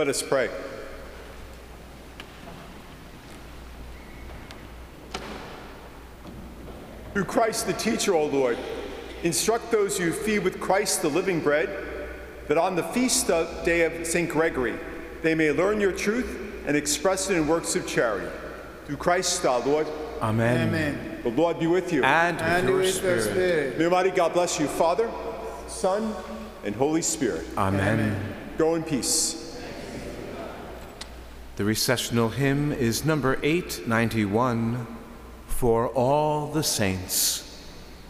Let us pray. Through Christ the teacher, O Lord, instruct those you feed with Christ the living bread, that on the feast day of St. Gregory, they may learn your truth and express it in works of charity. Through Christ our Lord. Amen. Amen. The Lord be with you. And with your with the spirit. Spirit. May Almighty God bless you, Father, Son, and Holy Spirit. Amen. Go in peace. The recessional hymn is number 891, For All the Saints.